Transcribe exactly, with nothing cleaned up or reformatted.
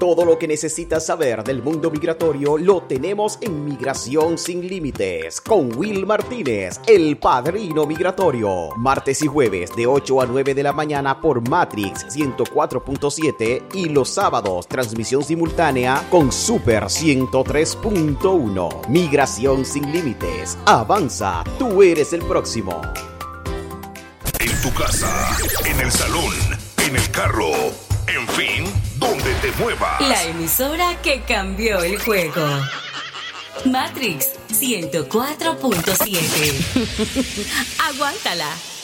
Todo lo que necesitas saber del mundo migratorio lo tenemos en Migración Sin Límites con Will Martínez, el padrino migratorio. Martes y jueves de ocho a nueve de la mañana por Matrix ciento cuatro punto siete y los sábados transmisión simultánea con Super ciento tres punto uno. Migración Sin Límites. Avanza, tú eres el próximo. En tu casa, en el salón, en el carro, en fin, donde te muevas. La emisora que cambió el juego. Matrix ciento cuatro punto siete. Aguántala.